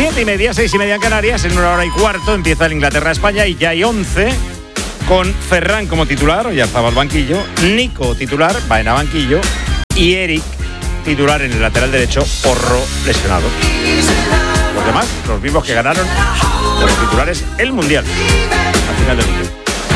7:30, 6:30 en Canarias. En 1h15 empieza el Inglaterra-España y ya hay 11 con Ferran como titular, ya estaba al banquillo, Nico titular, Baena banquillo y Eric titular en el lateral derecho, Porro lesionado. Los demás, los mismos que ganaron de los titulares el Mundial al final del Mundial.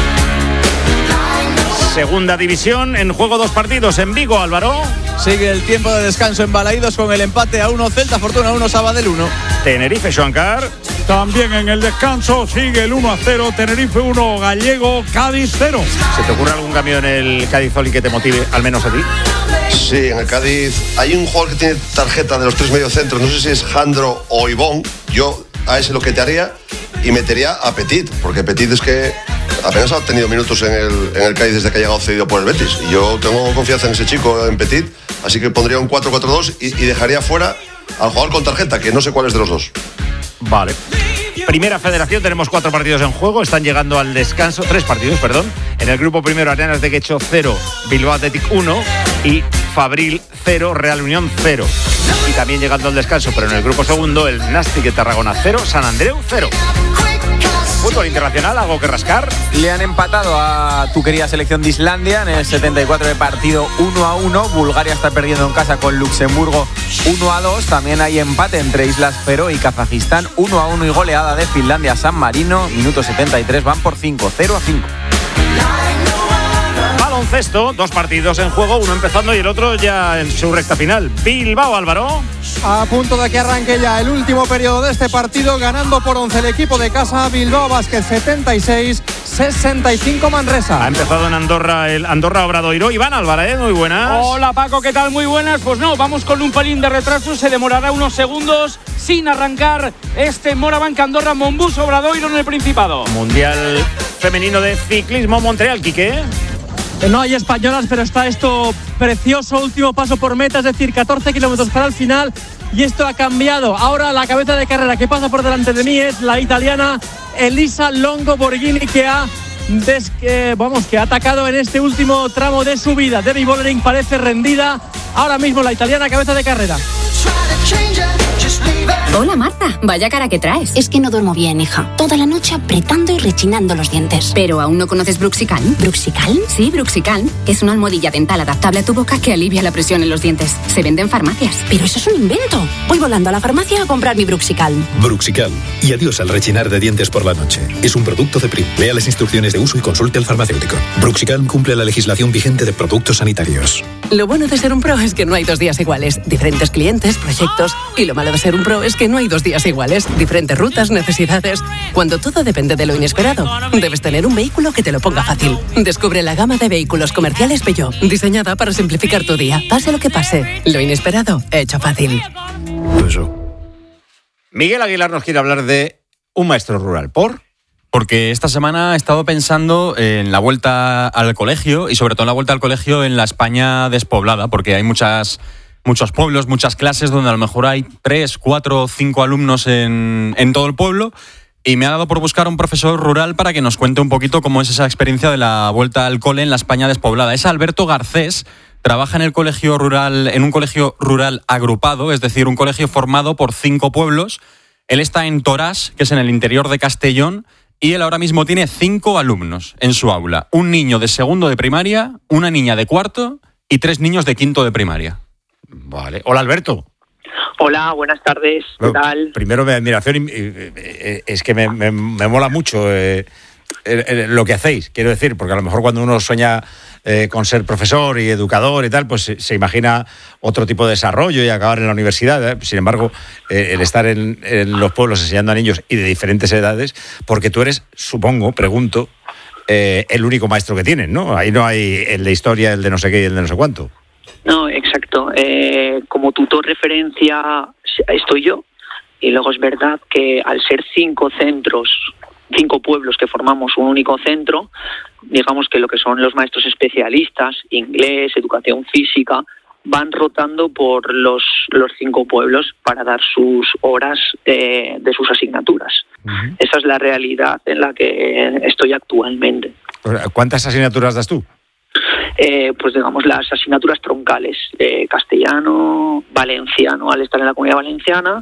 Segunda división, en juego 2 partidos en Vigo, Álvaro. Sigue el tiempo de descanso en Balaídos con el empate a 1, Celta Fortuna 1, Sabadell 1. Tenerife, Joancar. También en el descanso sigue el 1-0, Tenerife 1, Gallego, Cádiz 0. ¿Se te ocurre algún cambio en el Cádiz, Oli, que te motive, al menos a ti? Sí, en el Cádiz hay un jugador que tiene tarjeta de los 3 mediocentros, no sé si es Jandro o Ivón. Yo a ese lo que te haría y metería a Petit, porque Petit es que apenas ha tenido minutos en el Cádiz desde que ha llegado cedido por el Betis. Y yo tengo confianza en ese chico, en Petit, así que pondría un 4-4-2 y dejaría fuera al jugador con tarjeta, que no sé cuál es de los dos. Vale. Primera Federación, tenemos 4 partidos en juego, están llegando al descanso, 3 partidos, perdón. En el grupo primero, Arenas de Quecho 0, Bilbao Athletic 1 y Fabril 0, Real Unión 0. Y también llegando al descanso, pero en el grupo segundo, el Nastic de Tarragona 0, San Andreu 0. Fútbol internacional, ¿algo que rascar? Le han empatado a tu querida selección de Islandia en el 74 de partido 1-1. Bulgaria está perdiendo en casa con Luxemburgo 1-2. También hay empate entre Islas Feroe y Kazajistán 1-1 y goleada de Finlandia a San Marino. Minuto 73, van por 5, 0-5. Baloncesto, 2 partidos en juego, uno empezando y el otro ya en su recta final. Bilbao, Álvaro. A punto de que arranque ya el último periodo de este partido, ganando por 11 el equipo de casa, Bilbao Basket 76-65 Manresa. Ha empezado en Andorra el Andorra Obradoiro. Iván Álvarez, muy buenas. Hola Paco, ¿qué tal? Muy buenas. Pues no, vamos con un pelín de retraso, se demorará unos segundos sin arrancar este Morabanca Andorra Monbus Obradoiro en el Principado. Mundial femenino de ciclismo Montreal, Quique. No hay españolas, pero está esto precioso, último paso por meta, es decir, 14 kilómetros para el final, y esto ha cambiado. Ahora la cabeza de carrera que pasa por delante de mí es la italiana Elisa Longo Borghini, que ha atacado en este último tramo de subida. Debbie Bollering parece rendida ahora mismo, la italiana cabeza de carrera. Hola Marta, vaya cara que traes. Es que no duermo bien, hija. Toda la noche apretando y rechinando los dientes. ¿Pero aún no conoces Bruxicalm? ¿Bruxicalm? Sí, Bruxicalm. Es una almohadilla dental adaptable a tu boca que alivia la presión en los dientes. Se vende en farmacias. Pero eso es un invento. Voy volando a la farmacia a comprar mi Bruxicalm. Bruxicalm. Y adiós al rechinar de dientes por la noche. Es un producto de Prim. Lea las instrucciones de uso y consulte al farmacéutico. Bruxicalm cumple la legislación vigente de productos sanitarios. Lo bueno de ser un pro es que no hay 2 días iguales. Diferentes clientes, proyectos. Y lo malo de ser un pro es que no hay 2 días iguales. Diferentes rutas, necesidades. Cuando todo depende de lo inesperado, debes tener un vehículo que te lo ponga fácil. Descubre la gama de vehículos comerciales Peugeot, diseñada para simplificar tu día. Pase lo que pase, lo inesperado, hecho fácil. Miguel Aguilar nos quiere hablar de un maestro rural. Porque esta semana he estado pensando en la vuelta al colegio y sobre todo en la vuelta al colegio en la España despoblada, porque hay muchos pueblos, muchas clases donde a lo mejor hay 3, 4, 5 alumnos en todo el pueblo, y me ha dado por buscar un profesor rural para que nos cuente un poquito cómo es esa experiencia de la vuelta al cole en la España despoblada. Es Alberto Garcés, trabaja en un colegio rural agrupado, es decir, un colegio formado por 5 pueblos. Él está en Torás, que es en el interior de Castellón, y él ahora mismo tiene 5 alumnos en su aula. Un niño de segundo de primaria, una niña de cuarto y 3 niños de quinto de primaria. Vale. Hola, Alberto. Hola, buenas tardes. ¿Qué tal? Primero, mi admiración, es que me mola mucho lo que hacéis, quiero decir, porque a lo mejor cuando uno sueña con ser profesor y educador y tal, pues se imagina otro tipo de desarrollo y acabar en la universidad. Sin embargo, el estar en los pueblos enseñando a niños y de diferentes edades, porque tú eres, supongo, pregunto, el único maestro que tienen, ¿no? Ahí no hay el de historia, el de no sé qué y el de no sé cuánto. No, exacto. Como tutor referencia estoy yo, y luego es verdad que al ser 5 centros, 5 pueblos que formamos un único centro, digamos que lo que son los maestros especialistas, inglés, educación física, van rotando por los 5 pueblos para dar sus horas de sus asignaturas. Uh-huh. Esa es la realidad en la que estoy actualmente. ¿Cuántas asignaturas das tú? Pues digamos las asignaturas troncales, castellano, valenciano al estar en la Comunidad Valenciana,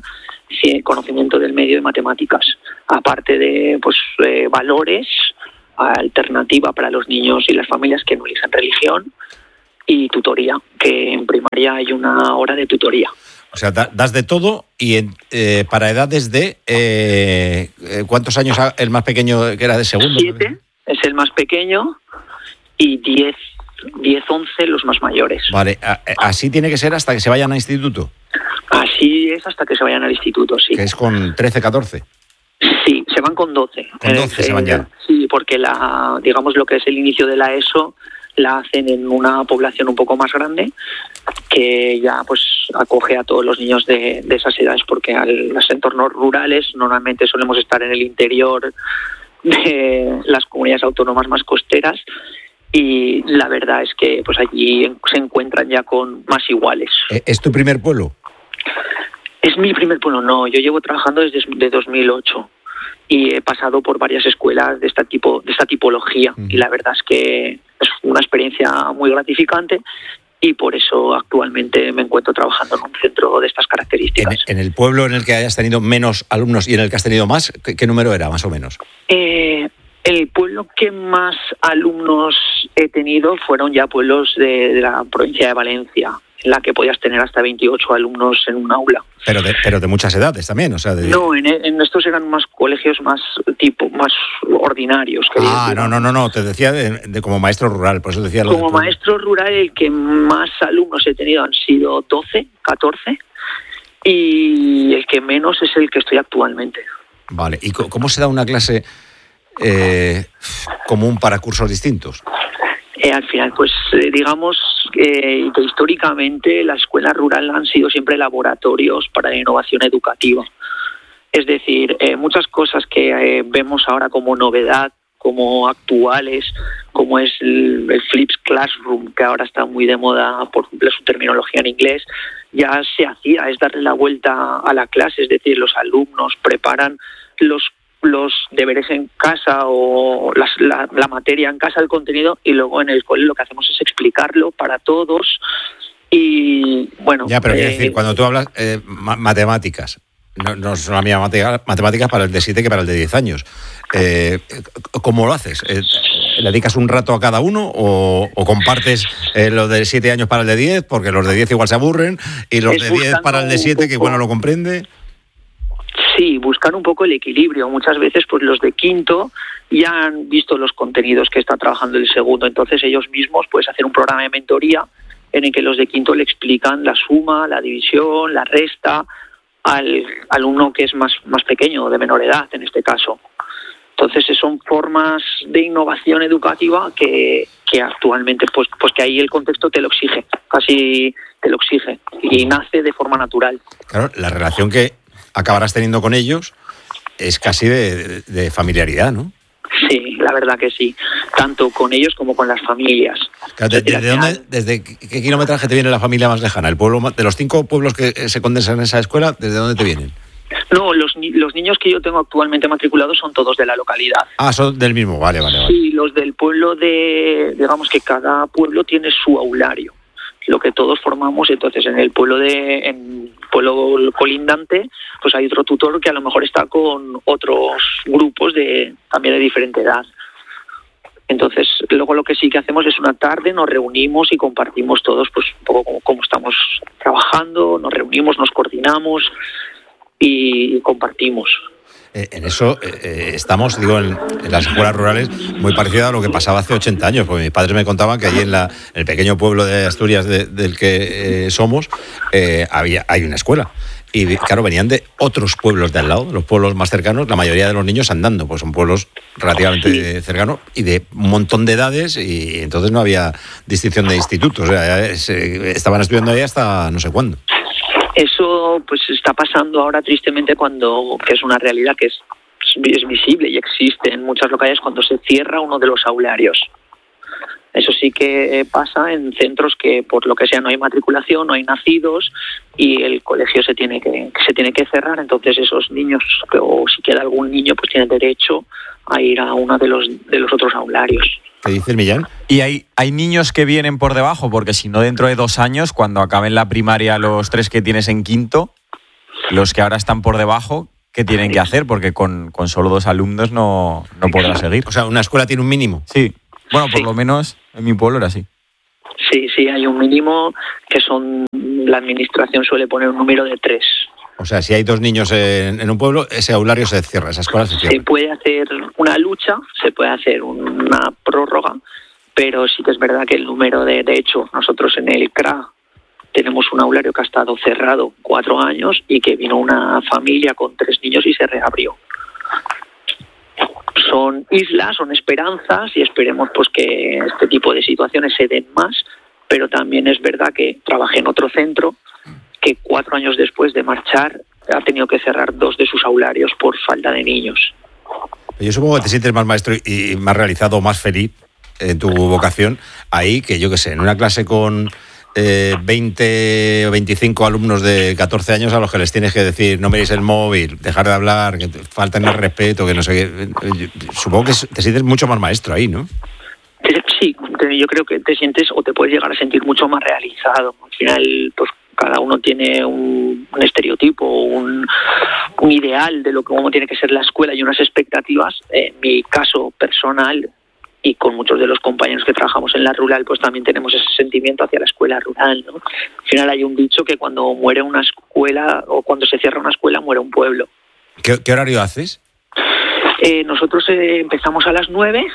sí, conocimiento del medio y matemáticas, aparte de pues valores, alternativa para los niños y las familias que no eligen religión, y tutoría, que en primaria hay una hora de tutoría. O sea, das de todo y para edades de... ¿cuántos años el más pequeño, que era de segundo? 7 es el más pequeño y 10, 11 los más mayores. Vale, así tiene que ser hasta que se vayan a instituto. Así es hasta que se vayan al instituto, sí. Que es con 13, 14. Sí, se van con 12. Con 12 se van ya. Sí, porque digamos lo que es el inicio de la ESO la hacen en una población un poco más grande, que ya pues acoge a todos los niños de esas edades, porque los entornos rurales normalmente solemos estar en el interior de las comunidades autónomas más costeras, y la verdad es que pues allí se encuentran ya con más iguales. ¿Es tu primer pueblo? Es mi primer pueblo, no. Yo llevo trabajando desde 2008 y he pasado por varias escuelas de esta tipología, y la verdad es que es una experiencia muy gratificante, y por eso actualmente me encuentro trabajando en un centro de estas características. ¿En el pueblo en el que hayas tenido menos alumnos y en el que has tenido más, qué número era, más o menos? El pueblo que más alumnos he tenido fueron ya pueblos de la provincia de Valencia, en la que podías tener hasta 28 alumnos en un aula. Pero de muchas edades también, o sea... No, en estos eran más colegios más ordinarios. No, te decía de como maestro rural, por eso decía... Como maestro rural, el que más alumnos he tenido han sido 12, 14, y el que menos es el que estoy actualmente. Vale, ¿y cómo se da una clase común para cursos distintos? Al final, pues digamos que históricamente la escuela rural han sido siempre laboratorios para la innovación educativa. Es decir, muchas cosas que vemos ahora como novedad, como actuales, como es el Flipped Classroom, que ahora está muy de moda por su terminología en inglés, ya se hacía, es darle la vuelta a la clase, es decir, los alumnos preparan los deberes en casa o la materia en casa, el contenido, y luego en el cole lo que hacemos es explicarlo para todos. Y bueno... Ya, pero quiero decir, cuando tú hablas matemáticas, no son la misma matemáticas para el de 7 que para el de 10 años. ¿Cómo lo haces? ¿Le dedicas un rato a cada uno o compartes los de 7 años para el de 10, porque los de 10 igual se aburren, y los de 10 para el de 7 que igual no lo comprende? Sí, buscar un poco el equilibrio. Muchas veces pues los de quinto ya han visto los contenidos que está trabajando el segundo, entonces ellos mismos pueden hacer un programa de mentoría en el que los de quinto le explican la suma, la división, la resta al alumno que es más pequeño, de menor edad en este caso. Entonces son formas de innovación educativa que actualmente pues que ahí el contexto te lo exige, casi te lo exige, y nace de forma natural. Claro, la relación que acabarás teniendo con ellos es casi de familiaridad, ¿no? Sí, la verdad que sí, tanto con ellos como con las familias. Claro, ¿desde qué kilometraje te viene la familia más lejana? ¿El pueblo de los 5 pueblos que se condensan en esa escuela, desde dónde te vienen? No, los niños que yo tengo actualmente matriculados son todos de la localidad. Ah, son del mismo, vale. Sí, los del pueblo digamos que cada pueblo tiene su aulario, lo que todos formamos. Entonces en el pueblo pueblo colindante pues hay otro tutor que a lo mejor está con otros grupos también de diferente edad. Entonces luego lo que sí que hacemos es una tarde, nos reunimos y compartimos todos pues un poco cómo estamos trabajando, nos reunimos, nos coordinamos y compartimos. En eso estamos, en las escuelas rurales muy parecido a lo que pasaba hace 80 años, porque mis padres me contaban que allí en el pequeño pueblo de Asturias del que somos hay una escuela. Y claro, venían de otros pueblos de al lado, los pueblos más cercanos, la mayoría de los niños andando, pues son pueblos relativamente cercanos y de un montón de edades, y entonces no había distinción de institutos, o sea, estaban estudiando ahí hasta no sé cuándo. Eso pues está pasando ahora tristemente que es una realidad que es visible y existe en muchas localidades, cuando se cierra uno de los aularios. Eso sí que pasa en centros que por lo que sea no hay matriculación, no hay nacidos, y el colegio se tiene que cerrar. Entonces esos niños, o si queda algún niño, pues tienen derecho a ir a uno de los otros aularios. ¿Qué dices, Millán? Y hay niños que vienen por debajo, porque si no, dentro de 2 años, cuando acaben la primaria los 3 que tienes en quinto, los que ahora están por debajo, ¿qué tienen que hacer? Porque con solo 2 alumnos no podrá seguir. O sea, ¿una escuela tiene un mínimo? Sí. Bueno, por lo menos en mi pueblo era así. Sí, hay un mínimo que la administración suele poner un número de 3. O sea, si hay 2 niños en un pueblo, ese aulario se cierra, esa escuela se cierra. Se puede hacer una lucha, se puede hacer una prórroga, pero sí que es verdad que el número de hecho, nosotros en el CRA tenemos un aulario que ha estado cerrado 4 años y que vino una familia con 3 niños y se reabrió. Son islas, son esperanzas y esperemos pues que este tipo de situaciones se den más, pero también es verdad que trabajé en otro centro que 4 años después de marchar ha tenido que cerrar 2 de sus aularios por falta de niños. Yo supongo que te sientes más maestro y más realizado, más feliz en tu vocación ahí que, yo qué sé, en una clase con 20 o 25 alumnos de 14 años a los que les tienes que decir no miréis el móvil, dejar de hablar, que falten el respeto, que no sé qué. Supongo que te sientes mucho más maestro ahí, ¿no? Sí, yo creo que te sientes o te puedes llegar a sentir mucho más realizado. Al final, pues cada uno tiene un estereotipo, un ideal de cómo tiene que ser la escuela y unas expectativas. En mi caso personal, y con muchos de los compañeros que trabajamos en la rural, pues también tenemos ese sentimiento hacia la escuela rural, ¿no? Al final hay un dicho que cuando muere una escuela o cuando se cierra una escuela, muere un pueblo. ¿Qué horario haces? Nosotros empezamos a las 9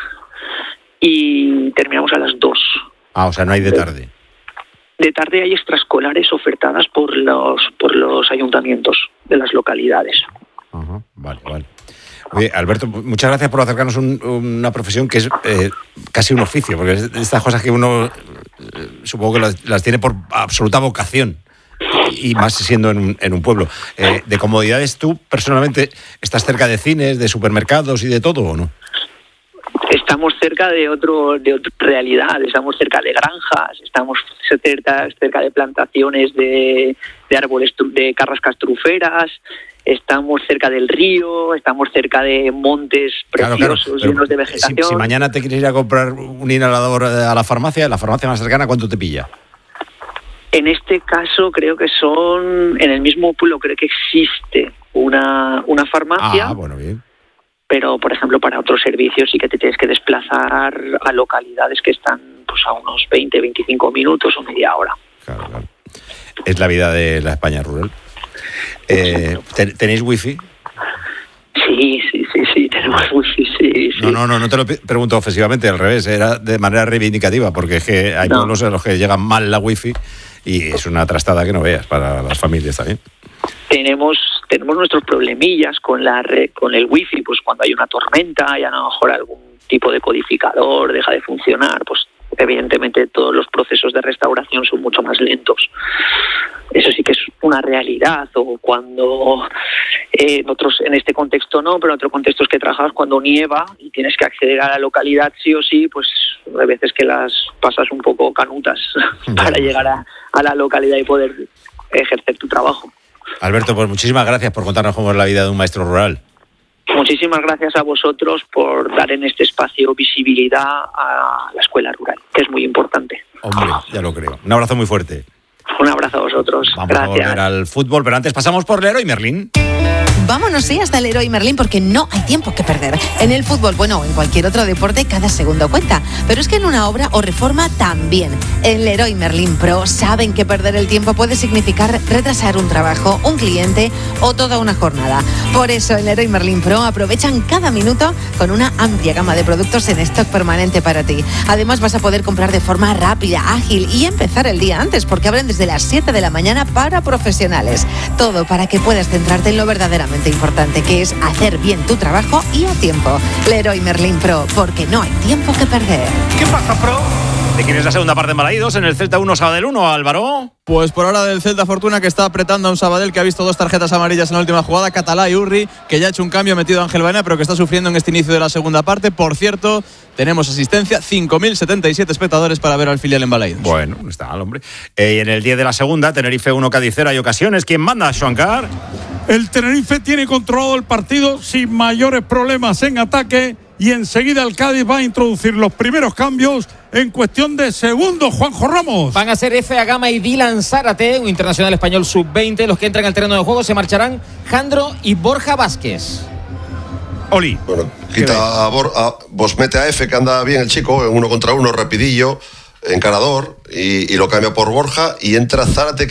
y terminamos a las 2. Ah, o sea, no hay de tarde. De tarde hay extraescolares ofertadas por los ayuntamientos de las localidades. Ajá, vale. Oye, Alberto, muchas gracias por acercarnos una profesión que es casi un oficio, porque es de estas cosas que uno supongo que las tiene por absoluta vocación, y más siendo en un pueblo. ¿De comodidades tú, personalmente, estás cerca de cines, de supermercados y de todo, o no? Estamos cerca de otra realidad, estamos cerca de granjas, estamos cerca de plantaciones de árboles, de carrascas truferas, estamos cerca del río, estamos cerca de montes preciosos, claro, llenos de vegetación. Si mañana te quieres ir a comprar un inhalador a la farmacia más cercana, ¿cuánto te pilla? En este caso creo que en el mismo pueblo creo que existe una farmacia. Ah, bueno, bien. Pero, por ejemplo, para otros servicios sí que te tienes que desplazar a localidades que están pues a unos 20, 25 minutos o media hora. Claro. Es la vida de la España rural. ¿Tenéis wifi? Sí, tenemos wifi, sí. No te lo pregunto ofensivamente, al revés, era de manera reivindicativa, porque es que hay pueblos en los que llega mal la wifi y es una trastada que no veas para las familias también. Tenemos nuestros problemillas con el wifi, pues cuando hay una tormenta y a lo mejor algún tipo de codificador deja de funcionar, pues evidentemente todos los procesos de restauración son mucho más lentos. Eso sí que es una realidad. O cuando en este contexto no, pero en otro contexto es que trabajas cuando nieva y tienes que acceder a la localidad sí o sí, pues hay veces que las pasas un poco canutas para llegar a la localidad y poder ejercer tu trabajo. Alberto, pues muchísimas gracias por contarnos cómo es la vida de un maestro rural. Muchísimas gracias a vosotros por dar en este espacio visibilidad a la escuela rural, que es muy importante. Hombre, ya lo creo. Un abrazo muy fuerte. Un abrazo a vosotros. Vamos gracias. a volver al fútbol, pero antes pasamos por Leroy Merlin. Vámonos, sí, hasta Leroy Merlin, porque no hay tiempo que perder. En el fútbol, bueno, en cualquier otro deporte, cada segundo cuenta. Pero es que en una obra o reforma también. En Leroy Merlin Pro saben que perder el tiempo puede significar retrasar un trabajo, un cliente o toda una jornada. Por eso en Leroy Merlin Pro aprovechan cada minuto con una amplia gama de productos en stock permanente para ti. Además vas a poder comprar de forma rápida, ágil y empezar el día antes, porque abren desde las 7 de la mañana para profesionales. Todo para que puedas centrarte en lo verdaderamente importante, que es hacer bien tu trabajo y a tiempo. Leroy Merlin Pro, porque no hay tiempo que perder. ¿Qué pasa, Pro? ¿De quién es la segunda parte en Balaídos? En el Celta 1, Sabadell 1, Álvaro. Pues por ahora del Celta Fortuna, que está apretando a un Sabadell que ha visto 2 tarjetas amarillas en la última jugada, Catalá y Urri, que ya ha hecho un cambio, ha metido a Ángel Baena, pero que está sufriendo en este inicio de la segunda parte. Por cierto, tenemos asistencia, 5.077 espectadores para ver al filial en Balaídos. Bueno, no está mal, hombre. Y en el 10 de la segunda, Tenerife 1, Cádiz 0, hay ocasiones. ¿Quién manda, Xuancar? El Tenerife tiene controlado el partido sin mayores problemas en ataque y enseguida el Cádiz va a introducir los primeros cambios en cuestión de segundos, Juanjo Ramos. Van a ser Efe Agama y Dylan Zárate, un internacional español sub-20. Los que entran al terreno de juego se marcharán Jandro y Borja Vázquez. Oli. Bueno, quita pues mete a Efe, que anda bien el chico, en 1 contra 1, rapidillo, encarador, y lo cambia por Borja, y entra Zárate,